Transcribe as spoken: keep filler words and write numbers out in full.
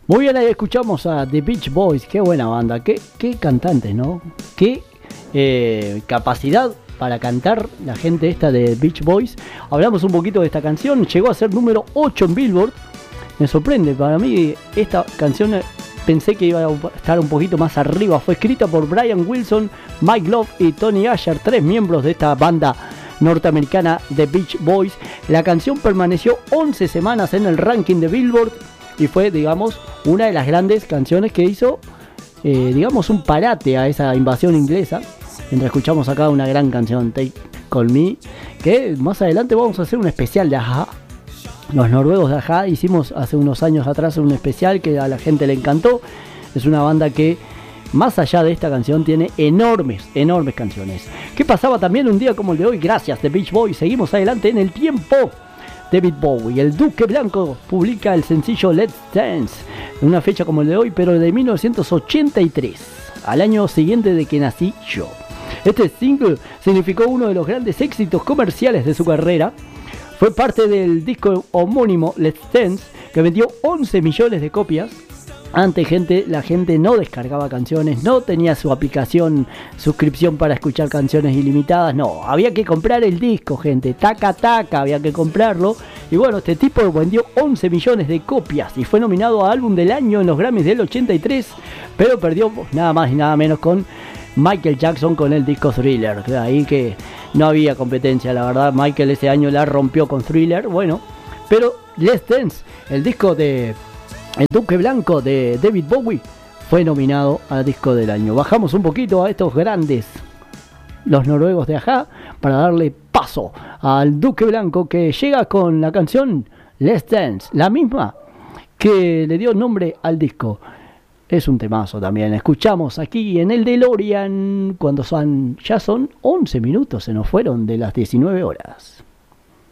Muy bien, ahí escuchamos a The Beach Boys. Qué buena banda, qué, qué cantantes, ¿no? Qué eh, capacidad para cantar la gente esta de Beach Boys. Hablamos un poquito de esta canción. Llegó a ser número ocho en Billboard. Me sorprende, para mí esta canción pensé que iba a estar un poquito más arriba. Fue escrita por Brian Wilson, Mike Love y Tony Asher, tres miembros de esta banda norteamericana de Beach Boys. La canción permaneció once semanas en el ranking de Billboard y fue, digamos, una de las grandes canciones que hizo, eh, digamos, un parate a esa invasión inglesa. Mientras escuchamos acá una gran canción, Take On Me, que más adelante vamos a hacer un especial de A-ha. Los noruegos de A-ha hicimos hace unos años atrás un especial que a la gente le encantó. Es una banda que, más allá de esta canción, tiene enormes, enormes canciones. ¿Qué pasaba también un día como el de hoy? Gracias, The Beach Boys. Seguimos adelante en el tiempo. David Bowie, el Duque Blanco, publica el sencillo Let's Dance en una fecha como el de hoy, pero de mil novecientos ochenta y tres, al año siguiente de que nací yo. Este single significó uno de los grandes éxitos comerciales de su carrera. Fue parte del disco homónimo Let's Dance, que vendió once millones de copias. Antes, gente, la gente no descargaba canciones, no tenía su aplicación, suscripción para escuchar canciones ilimitadas, no, había que comprar el disco, gente, taca taca, había que comprarlo. Y bueno, este tipo vendió once millones de copias y fue nominado a Álbum del Año en los Grammys del ochenta y tres, pero perdió nada más y nada menos con Michael Jackson con el disco Thriller, que ahí que no había competencia, la verdad. Michael ese año la rompió con Thriller, bueno, pero Let's Dance, el disco de El Duque Blanco de David Bowie, fue nominado a disco del año. Bajamos un poquito a estos grandes, los noruegos de A-ha, para darle paso al Duque Blanco, que llega con la canción Let's Dance, la misma que le dio nombre al disco. Es un temazo también. Escuchamos aquí en el DeLorean cuando son, ya son once minutos, se nos fueron de las diecinueve horas.